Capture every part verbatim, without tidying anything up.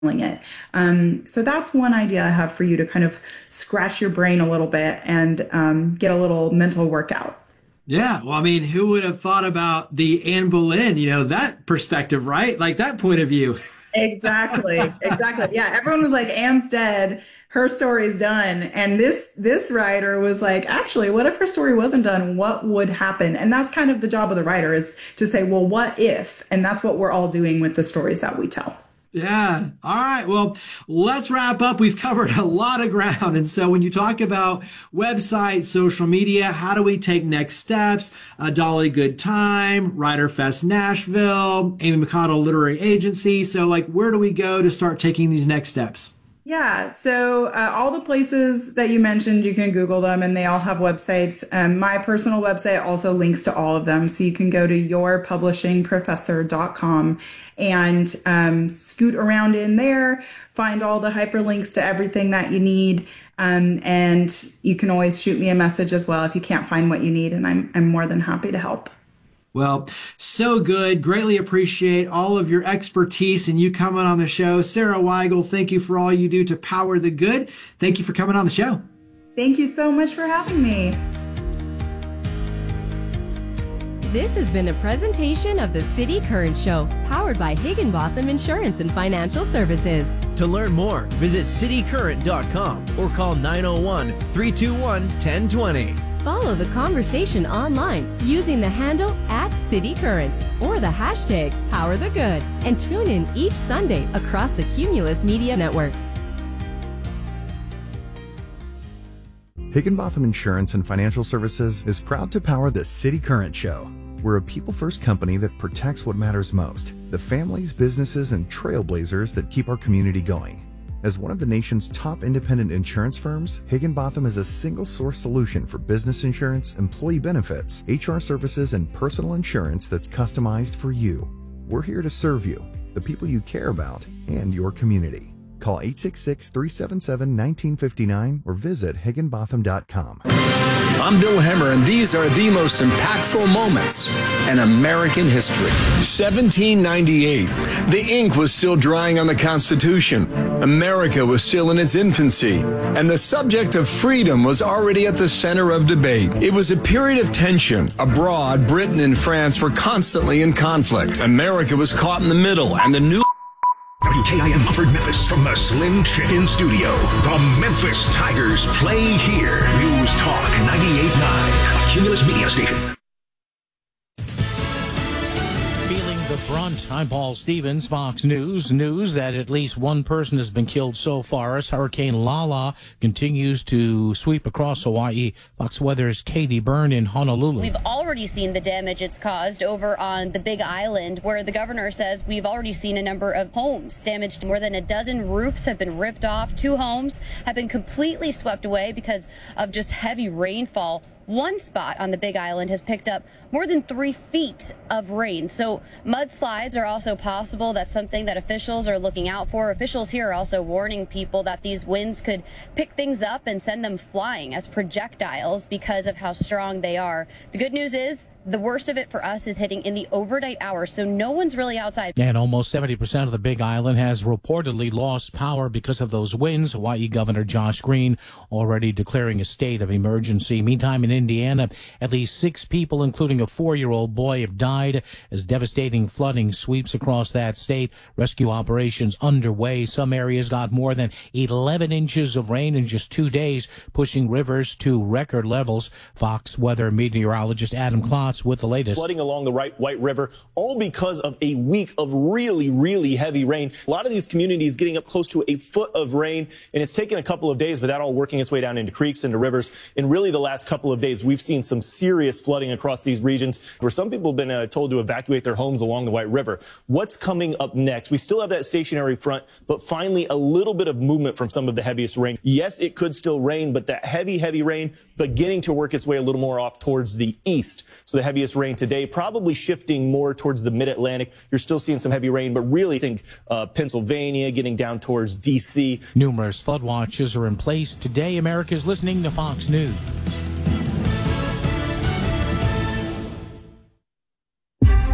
it. Um, so that's one idea I have for you to kind of scratch your brain a little bit and um, get a little mental workout. Yeah, well, I mean, who would have thought about the Anne Boleyn, you know, that perspective, right? Like that point of view. Exactly, exactly. Yeah, everyone was like, Anne's dead, her story's done. And this this writer was like, actually, what if her story wasn't done? What would happen? And that's kind of the job of the writer, is to say, well, what if? And that's what we're all doing with the stories that we tell. Yeah. All right. Well, let's wrap up. We've covered a lot of ground. And so when you talk about website, social media, how do we take next steps? Uh, Dolly Good Time, Writer Fest Nashville, Amy McConnell Literary Agency. So like, where do we go to start taking these next steps? Yeah, so uh, all the places that you mentioned, you can Google them and they all have websites. Um, my personal website also links to all of them. So you can go to your publishing professor dot com and um, scoot around in there, find all the hyperlinks to everything that you need. Um, and you can always shoot me a message as well if you can't find what you need. And I'm, I'm more than happy to help. Well, so good. Greatly appreciate all of your expertise and you coming on the show. Sarah Weigel, thank you for all you do to power the good. Thank you for coming on the show. Thank you so much for having me. This has been a presentation of the City Current Show, powered by Higginbotham Insurance and Financial Services. To learn more, visit city current dot com or call nine oh one, three two one, one oh two oh. Follow the conversation online using the handle at City Current or the hashtag Power the Good, and tune in each Sunday across the Cumulus Media Network. Higginbotham Insurance and Financial Services is proud to power the City Current Show. We're a people-first company that protects what matters most, the families, businesses, and trailblazers that keep our community going. As one of the nation's top independent insurance firms, Higginbotham is a single-source solution for business insurance, employee benefits, H R services, and personal insurance that's customized for you. We're here to serve you, the people you care about, and your community. Call eight six six, three seven seven, one nine five nine or visit higginbotham dot com. I'm Bill Hemmer, and these are the most impactful moments in American history. seventeen ninety-eight. The ink was still drying on the Constitution. America was still in its infancy, and the subject of freedom was already at the center of debate. It was a period of tension. Abroad, Britain and France were constantly in conflict. America was caught in the middle, and the new W K I M Mumford, Memphis, from the Slim Chicken Studio. The Memphis Tigers play here. News Talk ninety-eight point nine, a Cumulus Media station. Feeling the brunt. I'm Paul Stevens, Fox News. News that at least one person has been killed so far as Hurricane Lala continues to sweep across Hawaii. Fox Weather's Katie Byrne in Honolulu. We've already seen the damage it's caused over on the Big Island, where the governor says we've already seen a number of homes damaged. More than a dozen roofs have been ripped off. Two homes have been completely swept away because of just heavy rainfall. One spot on the Big Island has picked up more than three feet of rain. So mudslides are also possible. That's something that officials are looking out for. Officials here are also warning people that these winds could pick things up and send them flying as projectiles because of how strong they are. The good news is the worst of it for us is hitting in the overnight hours, so no one's really outside. And almost seventy percent of the Big Island has reportedly lost power because of those winds. Hawaii Governor Josh Green already declaring a state of emergency. Meantime, in Indiana, at least six people, including a four-year-old boy, have died as devastating flooding sweeps across that state. Rescue operations underway. Some areas got more than eleven inches of rain in just two days, pushing rivers to record levels. Fox Weather meteorologist Adam Klotz with the latest. Flooding along the right White River, all because of a week of really, really heavy rain. A lot of these communities getting up close to a foot of rain, and it's taken a couple of days, but that all working its way down into creeks, into rivers. And really the last couple of days, we've seen some serious flooding across these regions where some people have been uh, told to evacuate their homes along the White River. What's coming up next? We still have that stationary front, but finally a little bit of movement from some of the heaviest rain. Yes, it could still rain, but that heavy, heavy rain beginning to work its way a little more off towards the east. So the heaviest rain today probably shifting more towards the mid-Atlantic. You're still seeing some heavy rain, but really think uh, Pennsylvania, getting down towards D C. Numerous flood watches are in place. Today, America's listening to Fox News. Stay on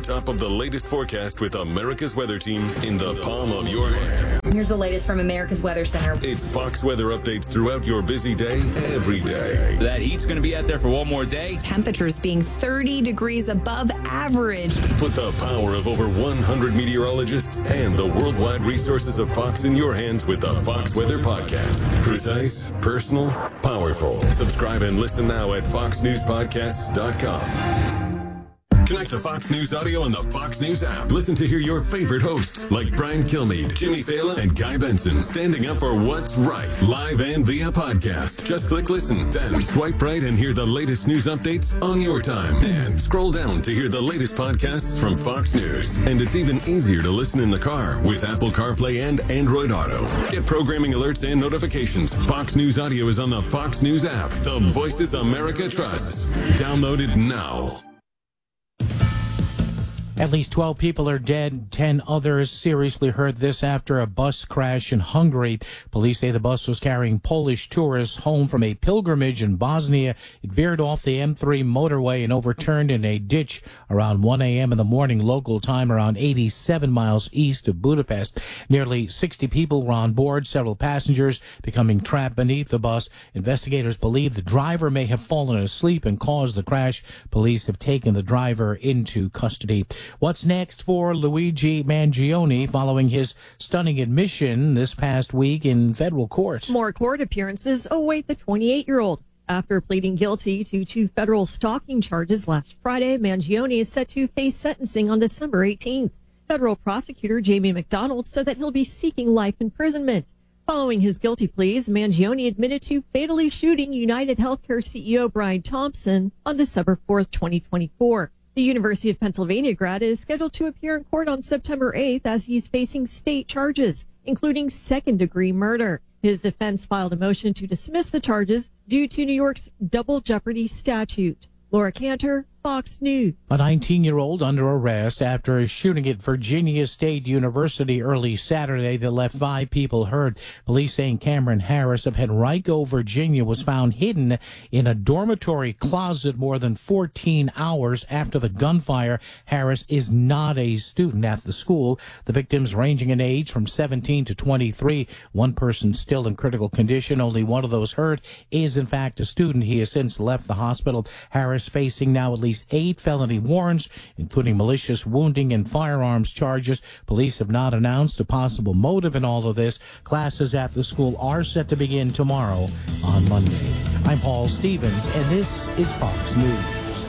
on top of the latest forecast with America's Weather Team in the palm of your hand. Here's the latest from America's Weather Center. It's Fox weather updates throughout your busy day, every day. That heat's going to be out there for one more day. Temperatures being thirty degrees above average. Put the power of over one hundred meteorologists and the worldwide resources of Fox in your hands with the Fox Weather Podcast. Precise, personal, powerful. Subscribe and listen now at fox news podcasts dot com. Connect to Fox News Audio on the Fox News app. Listen to hear your favorite hosts like Brian Kilmeade, Jimmy Fallon, and Guy Benson standing up for what's right, live and via podcast. Just click listen, then swipe right and hear the latest news updates on your time. And scroll down to hear the latest podcasts from Fox News. And it's even easier to listen in the car with Apple CarPlay and Android Auto. Get programming alerts and notifications. Fox News Audio is on the Fox News app. The voices America trusts. Download it now. At least twelve people are dead, ten others seriously hurt. This after a bus crash in Hungary. Police say the bus was carrying Polish tourists home from a pilgrimage in Bosnia. It veered off the M three motorway and overturned in a ditch around one a.m. in the morning local time, around eighty-seven miles east of Budapest. Nearly sixty people were on board, several passengers becoming trapped beneath the bus. Investigators believe the driver may have fallen asleep and caused the crash. Police have taken the driver into custody. What's next for Luigi Mangione following his stunning admission this past week in federal court? More court appearances await the twenty-eight-year-old. After pleading guilty to two federal stalking charges last Friday, Mangione is set to face sentencing on December eighteenth. Federal prosecutor Jamie McDonald said that he'll be seeking life imprisonment. Following his guilty pleas, Mangione admitted to fatally shooting United Healthcare C E O Brian Thompson on December fourth, twenty twenty-four. The University of Pennsylvania grad is scheduled to appear in court on September eighth as he's facing state charges, including second-degree murder. His defense filed a motion to dismiss the charges due to New York's double jeopardy statute. Laura Cantor, Fox News. A nineteen-year-old under arrest after a shooting at Virginia State University early Saturday that left five people hurt. Police saying Cameron Harris of Henrico, Virginia, was found hidden in a dormitory closet more than fourteen hours after the gunfire. Harris is not a student at the school. The victims ranging in age from seventeen to twenty-three. One person still in critical condition. Only one of those hurt is, in fact, a student. He has since left the hospital. Harris facing now at least eight felony warrants, including malicious wounding and firearms charges. Police have not announced a possible motive in all of this. Classes at the school are set to begin tomorrow on Monday. I'm Paul Stevens, and this is Fox News.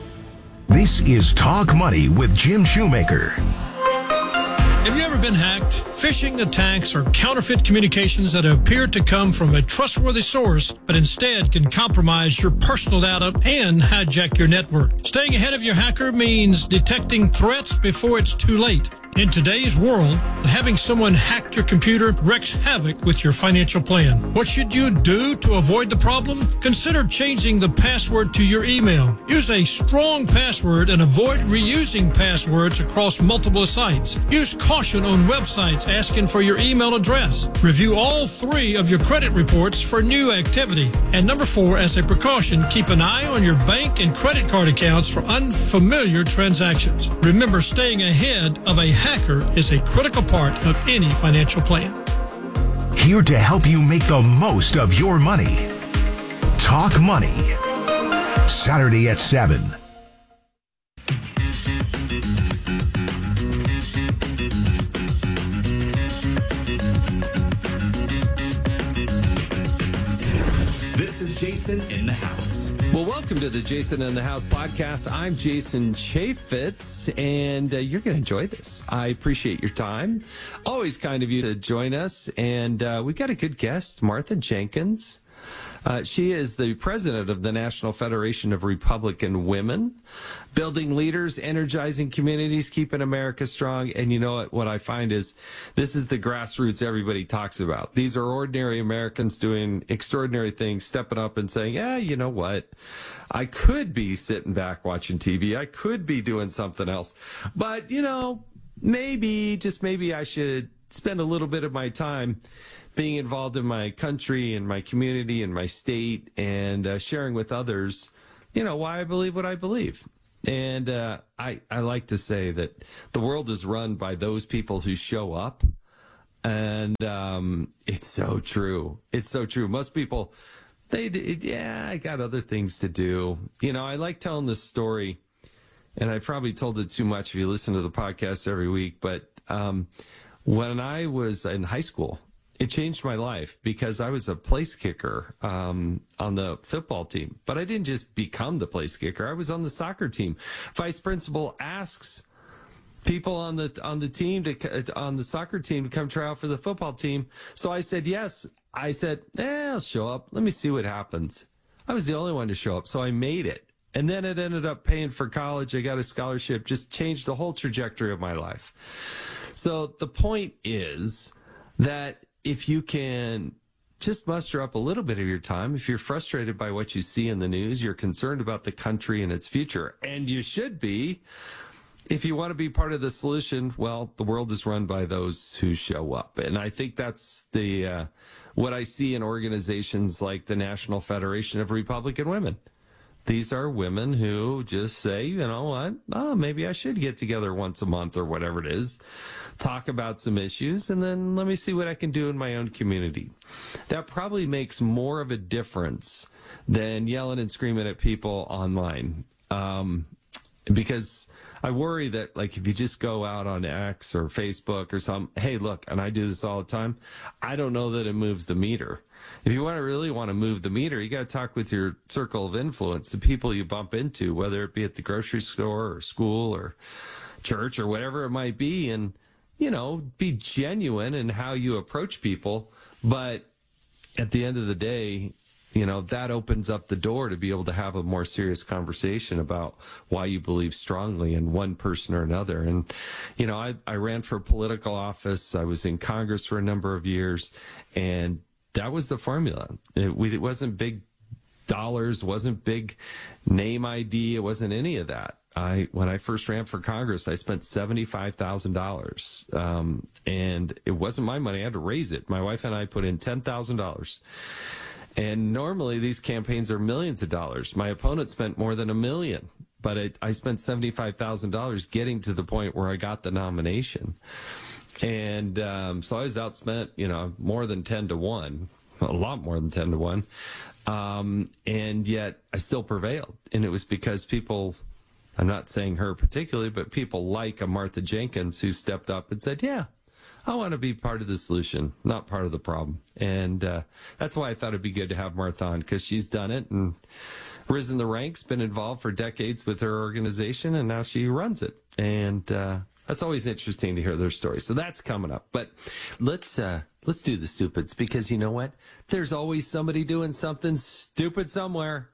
This is Talk Money with Jim Shoemaker. Have you ever been hacked? Phishing attacks are counterfeit communications that appear to come from a trustworthy source, but instead can compromise your personal data and hijack your network. Staying ahead of your hacker means detecting threats before it's too late. In today's world, having someone hack your computer wreaks havoc with your financial plan. What should you do to avoid the problem? Consider changing the password to your email. Use a strong password and avoid reusing passwords across multiple sites. Use caution on websites asking for your email address. Review all three of your credit reports for new activity. And number four, as a precaution, keep an eye on your bank and credit card accounts for unfamiliar transactions. Remember, staying ahead of a hacker is a critical part of any financial plan. Here to help you make the most of your money. Talk Money. Saturday at seven. This is Jason in the House. Well, welcome to the Jason in the House podcast. I'm Jason Chaffetz, and uh, you're going to enjoy this. I appreciate your time. Always kind of you to join us. And uh, we've got a good guest, Martha Jenkins. Uh, she is the president of the National Federation of Republican Women, building leaders, energizing communities, keeping America strong. And you know what, what I find is this is the grassroots everybody talks about. These are ordinary Americans doing extraordinary things, stepping up and saying, yeah, you know what, I could be sitting back watching T V. I could be doing something else. But, you know, maybe, just maybe I should spend a little bit of my time being involved in my country and my community and my state and uh, sharing with others, you know, why I believe what I believe. And uh, I, I like to say that the world is run by those people who show up. And um, it's so true. It's so true. Most people, they, yeah, I got other things to do. You know, I like telling this story, and I probably told it too much if you listen to the podcast every week. But um, when I was in high school, it changed my life because I was a place kicker um, on the football team. But I didn't just become the place kicker. I was on the soccer team. Vice principal asks people on the on the team to on the soccer team to come try out for the football team. So I said yes. I said, eh, I'll show up. Let me see what happens. I was the only one to show up, so I made it. And then it ended up paying for college. I got a scholarship, just changed the whole trajectory of my life. So the point is that if you can just muster up a little bit of your time, if you're frustrated by what you see in the news, you're concerned about the country and its future, and you should be. If you want to be part of the solution, well, the world is run by those who show up. And I think that's the uh, what I see in organizations like the National Federation of Republican Women. These are women who just say, you know what, oh, maybe I should get together once a month or whatever it is, talk about some issues, and then let me see what I can do in my own community. That probably makes more of a difference than yelling and screaming at people online. Um, because I worry that, like, if you just go out on X or Facebook or something, hey, look, and I do this all the time, I don't know that it moves the meter. If you want to really want to move the meter, you got to talk with your circle of influence, the people you bump into, whether it be at the grocery store or school or church or whatever it might be, and, you know, be genuine in how you approach people. But at the end of the day, you know, that opens up the door to be able to have a more serious conversation about why you believe strongly in one person or another. And, you know, I, I ran for political office. I was in Congress for a number of years, and that was the formula. It, we, it wasn't big dollars, wasn't big name I D, it wasn't any of that. I when I first ran for Congress, I spent seventy-five thousand dollars, um, and it wasn't my money. I had to raise it. My wife and I put in ten thousand dollars. And normally these campaigns are millions of dollars. My opponent spent more than a million, but I, I spent seventy-five thousand dollars getting to the point where I got the nomination. And um, so I was outspent, you know, more than ten to one, a lot more than ten to one. Um, and yet I still prevailed. And it was because people, I'm not saying her particularly, but people like a Martha Jenkins who stepped up and said, yeah, I want to be part of the solution, not part of the problem. And uh, that's why I thought it'd be good to have Martha on, because she's done it and risen the ranks, been involved for decades with her organization, and now she runs it. And uh, that's always interesting to hear their stories. So that's coming up. But let's uh, let's do the stupids, because you know what? There's always somebody doing something stupid somewhere.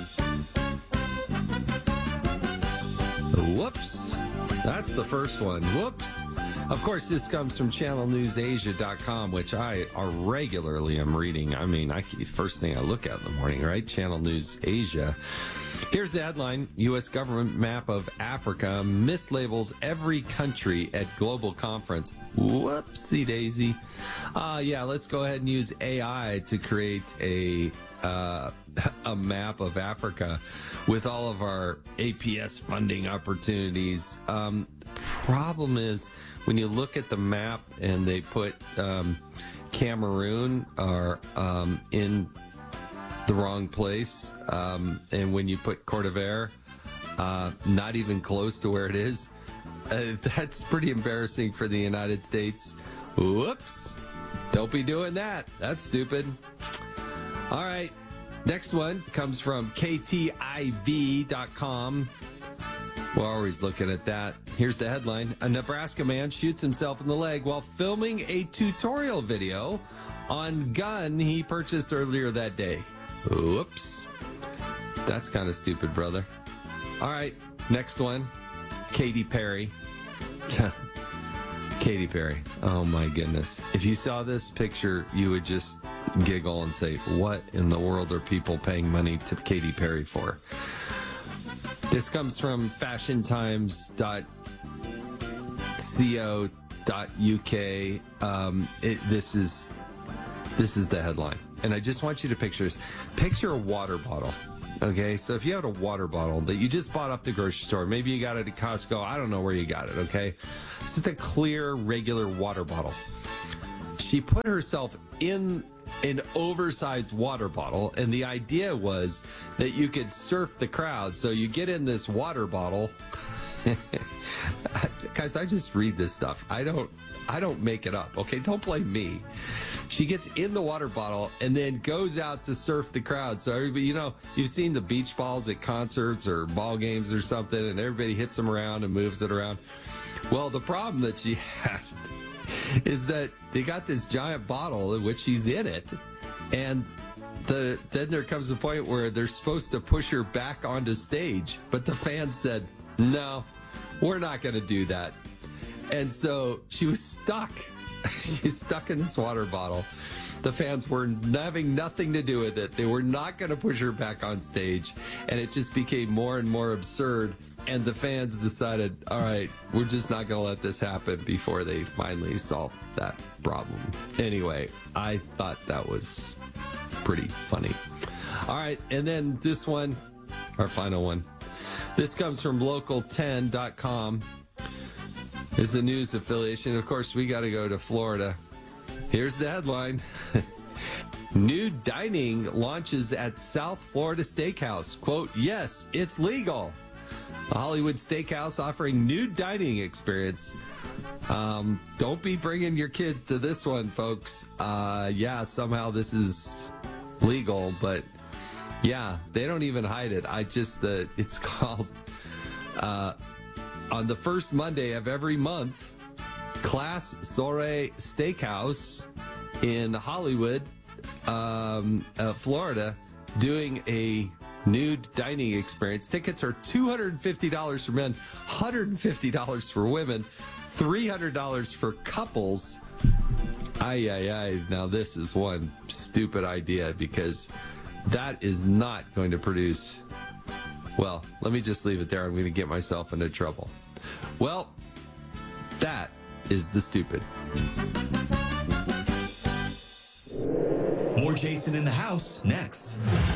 Whoops. That's the first one. Whoops. Of course, this comes from channel news asia dot com, which I are regularly am reading. I mean, I, first thing I look at in the morning, right? Channel News Asia. Here's the headline. U S government map of Africa mislabels every country at global conference. Whoopsie daisy. Uh, yeah, let's go ahead and use A I to create a uh, a map of Africa with all of our A P S funding opportunities. Um, problem is, when you look at the map and they put um, Cameroon are um, in the wrong place, um, and when you put Cote d'Ivoire, uh, not even close to where it is, uh, that's pretty embarrassing for the United States. Whoops. Don't be doing that. That's stupid. All right. Next one comes from K T I V dot com. We're always looking at that. Here's the headline. A Nebraska man shoots himself in the leg while filming a tutorial video on gun he purchased earlier that day. Oops. That's kind of stupid, brother. All right, next one. Katy Perry. Katy Perry. Oh, my goodness. If you saw this picture, you would just giggle and say, what in the world are people paying money to Katy Perry for? This comes from fashion times dot co dot U K. Um, it, this is this is the headline, and I just want you to picture this. Picture a water bottle, Okay, so if you had a water bottle that you just bought off the grocery store, maybe you got it at Costco, I don't know where you got it, okay? It's just a clear, regular water bottle. She put herself in an oversized water bottle, and the idea was that you could surf the crowd. So you get in this water bottle. Guys, I just read this stuff. I don't I don't make it up, okay? Don't blame me. She gets in the water bottle and then goes out to surf the crowd. So everybody, you know, you've seen the beach balls at concerts or ball games or something, and everybody hits them around and moves it around. Well, the problem that she had is that they got this giant bottle in which she's in it, and the then there comes a point where they're supposed to push her back onto stage, but the fans said, no, we're not going to do that. And so she was stuck. She's stuck in this water bottle. The fans were having nothing to do with it. They were not going to push her back on stage, and it just became more and more absurd. And the fans decided, all right, we're just not going to let this happen before they finally solved that problem. Anyway, I thought that was pretty funny. All right, and then this one, our final one. This comes from local ten dot com. Is the news affiliation. Of course, we got to go to Florida. Here's the headline. New dining launches at South Florida Steakhouse. Quote, yes, it's legal. A Hollywood steakhouse offering new dining experience. Um, don't be bringing your kids to this one, folks. Uh, yeah, somehow this is legal, but yeah, they don't even hide it. I just, the, it's called, uh, on the first Monday of every month, Class Soiree Steakhouse in Hollywood, um, uh, Florida, doing a nude dining experience. Tickets are two hundred fifty dollars for men, one hundred fifty dollars for women, three hundred dollars for couples. Ay, ay, ay. Now, this is one stupid idea because that is not going to produce... Well, let me just leave it there. I'm going to get myself into trouble. Well, that is the stupid. More Jason in the House next.